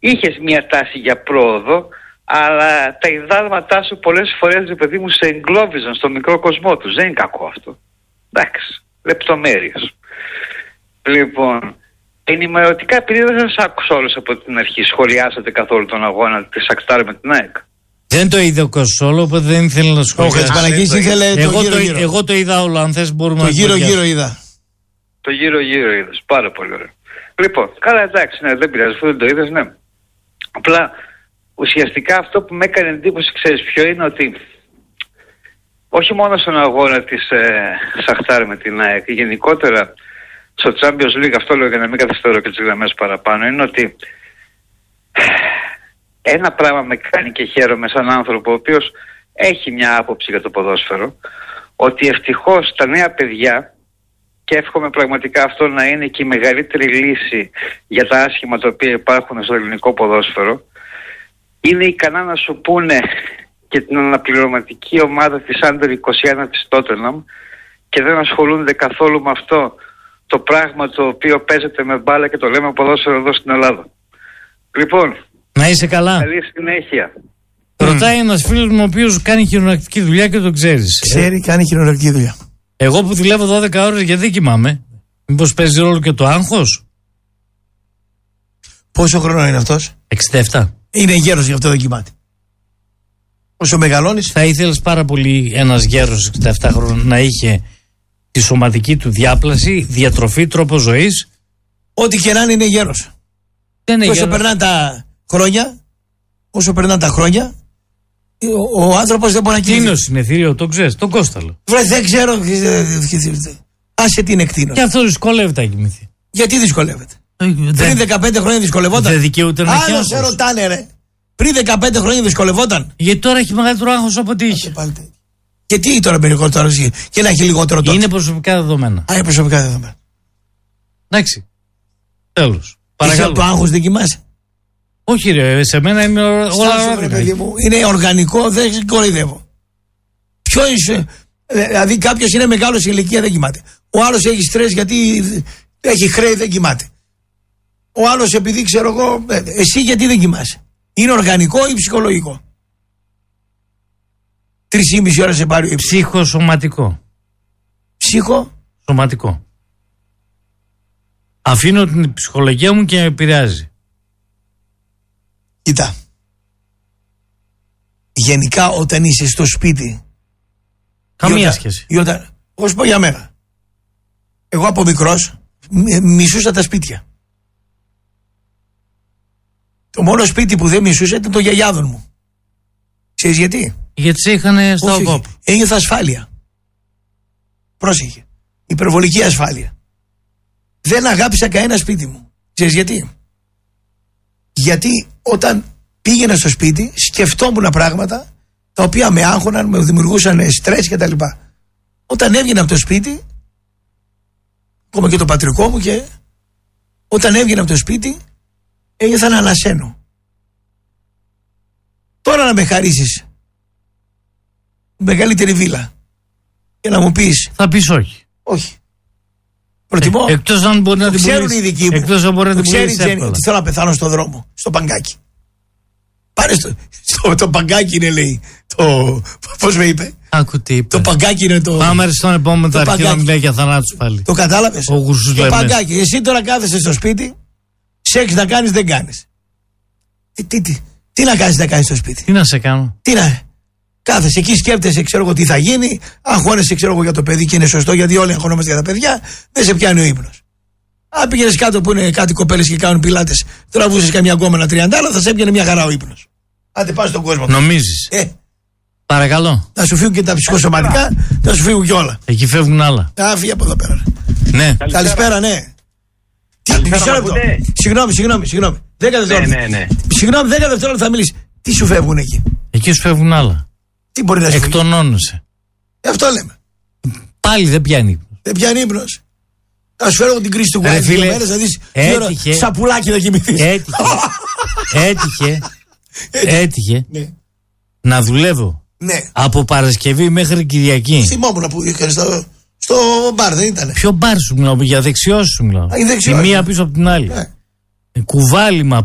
είχες μια τάση για πρόοδο, αλλά τα ιδάλματά σου πολλές φορές, ρε παιδί μου, σε εγκλώβιζαν στο μικρό κοσμό τους. Δεν είναι κακό αυτό. Εντάξει, λεπτομέρειες. Λοιπόν, ενημερωτικά, επειδή δεν σας άκουσα όλους από την αρχή, σχολιάσατε καθόλου τον αγώνα της Σαχτάρ με την ΑΕΚ? Δεν το είδε ο Κοσόλο, οπότε δεν ήθελε να σχολιάσει. Όχι, Παναγής ήθελε γύρω-γύρω. Εγώ το είδα όλο, αν θες μπορούμε να το γύρω-γύρω είδα. Το γύρω-γύρω είδες, πάρα πολύ ωραίο. Λοιπόν, καλά, εντάξει, ναι, δεν πειράζει, αφού δεν το είδες, ναι. Απλά, ουσιαστικά αυτό που με έκανε εντύπωση, ξέρεις ποιο είναι, ότι όχι μόνο στον αγώνα της Σαχτάρ με την ΑΕΚ, γενικότερα στο Champions League, αυτό λέω για να μην καθυστερώ και τις γραμμές παραπάνω, είναι ότι ένα πράγμα με κάνει και χαίρομαι σαν άνθρωπο, ο οποίος έχει μια άποψη για το ποδόσφαιρο, ότι ευτυχώς τα νέα παιδιά, και εύχομαι πραγματικά αυτό να είναι και η μεγαλύτερη λύση για τα άσχημα τα οποία υπάρχουν στο ελληνικό ποδόσφαιρο, είναι ικανά να σου πούνε και την αναπληρωματική ομάδα της Under 21 της Tottenham και δεν ασχολούνται καθόλου με αυτό το πράγμα το οποίο παίζεται με μπάλα και το λέμε ποδόσφαιρο εδώ στην Ελλάδα. Λοιπόν, να είσαι καλά. Καλή συνέχεια. Ρωτάει ένας φίλος μου ο οποίος κάνει χειρονακτική δουλειά και το ξέρεις. Ξέρει, κάνει χειρονακτική δουλειά. Εγώ που δουλεύω 12 ώρες γιατί δεν κοιμάμαι. Μήπως παίζει ρόλο και το άγχος? Πόσο χρόνο είναι αυτός? 67. Είναι γέρος, γι' αυτό δεν κοιμάται. Όσο μεγαλώνεις. Θα ήθελες πάρα πολύ ένας γέρος 67 χρόνων να είχε τη σωματική του διάπλαση, διατροφή, τρόπο ζωής. Ό,τι και να είναι γέρος. Όσο περνάνε τα χρόνια, ο άνθρωπος δεν μπορεί να κοιμηθεί. Κτήνος είναι θηρίο, το ξέρεις, τον Κώσταλο. Βρε, δεν ξέρω. Άσε τι είναι κτήνος. Και αυτό δυσκολεύεται να κοιμηθεί. Γιατί δυσκολεύεται? Πριν 15 χρόνια δυσκολευόταν. Δεν δικαιούται να έχει άγχος. Άλλο σε ρωτάνε, ρε. Πριν 15 χρόνια δυσκολευόταν. Γιατί τώρα έχει μεγαλύτερο άγχος από ό,τι είχε. Και τι τώρα μπαίνει τώρα και να έχει λιγότερο τότε? Είναι προσωπικά δεδομένα. Είναι προσωπικά δεδομένα. Εντάξει. Τέλος. Είσαι από το άγχος δεν κοιμάσαι? Όχι ρε, σε μένα είναι όλα ωραία. Είναι οργανικό, δεν κοροϊδεύω. Ποιο είσαι? Δηλαδή κάποιος είναι μεγάλος σε ηλικία, δεν κοιμάται. Ο άλλος έχει στρες γιατί έχει χρέη, δεν κοιμάται. Ο άλλος επειδή ξέρω εγώ, εσύ γιατί δεν κοιμάσαι? Είναι οργανικό ή ψυχολογικό? 3,5 ώρες σε πάρει. Ψυχοσωματικό. Σωματικό. Αφήνω την ψυχολογία μου και με επηρεάζει. Κοίτα. Γενικά όταν είσαι στο σπίτι. Καμία σχέση. Πώς πω για μένα. Εγώ από μικρός μισούσα τα σπίτια. Το μόνο σπίτι που δεν μισούσα ήταν το γιαγιάδων μου. Ξέρεις γιατί? Γιατί σε είχαν στα ΟΚΟΠ. Ένιωθα ασφάλεια. Πρόσεχε. Υπερβολική ασφάλεια. Δεν αγάπησα κανένα σπίτι μου. Ξέρεις γιατί? Γιατί όταν πήγαινα στο σπίτι σκεφτόμουν πράγματα τα οποία με άγχωναν, με δημιουργούσαν στρες κτλ. Όταν έβγαινα από το σπίτι, ακόμα και το πατρικό μου, και όταν έβγαινα από το σπίτι ένιωθα να ανασένω. Τώρα να με χαρίσεις μεγαλύτερη βίλα και να μου πεις, θα πεις όχι. Όχι. Προτιμώ. Εκτός αν μπορεί να την πουλήσει. Ξέρουν οι δικοί μου. Εκτός αν μπορεί να την πουλήσει εύκολα. Τι θέλω να πεθάνω στον δρόμο, στο παγκάκι. Πάρε το παγκάκι είναι, λέει. Πώς με είπε? Άκου τι είπε. Το παγκάκι είναι το. Πάμε στον επόμενο θα αρχίσει να μιλάει για θανάτους πάλι. Το κατάλαβες? Το παγκάκι. Εσύ τώρα κάθεσαι στο σπίτι, σεξ να κάνεις δεν κάνεις. Τι να κάνεις να κάνεις στο σπίτι? Τι να σε κάνω? Τι να. Κάθεσαι εκεί, σκέφτεσαι, ξέρω εγώ τι θα γίνει, αγχώνεσαι, ξέρω εγώ για το παιδί, και είναι σωστό γιατί όλοι αγχωνόμαστε για τα παιδιά, δεν σε πιάνει ο ύπνος. Αν πήγαινες κάτω που είναι κάτι κοπέλες και κάνουν πιλάτες, τραβούσες καμιά γκόμενα 30, θα σε έπιανε μια χαρά ο ύπνος. Άντε πας στον κόσμο. Νομίζεις? Παρακαλώ. Θα σου φύγουν και τα ψυχοσωματικά, θα σου φύγουν κι όλα. Εκεί φεύγουν άλλα. Φύγει από εδώ πέρα. Ναι. Καλησπέρα, ναι. Μισό λεπτό. Συγγνώμη. 10 δευτερόλεπτα. Ναι. Συγγνώμη, 10 δευτερόλεπτα θα μιλήσει. Τι σου φεύγουν εκεί? Εκεί σου φεύγουν άλλα. Τι μπορεί να σου φεύγει? Εκτονώνεσαι. Αυτό λέμε. Πάλι δεν πιάνει ύπνος. Δεν πιάνει ύπνος. Θα σου φέρω την κρίση του Γουάιτ. Θα δεις σαπουλάκι να κοιμηθείς. Έτυχε να δουλεύω από Παρασκευή μέχρι Κυριακή. Θυμόμουν που είχαν στο μπαρ, δεν ήτανε? Ποιο μπαρ σου μιλάω? Για δεξιός σου μιλάω. Η μία πίσω από την άλλη. Κουβάλιμα,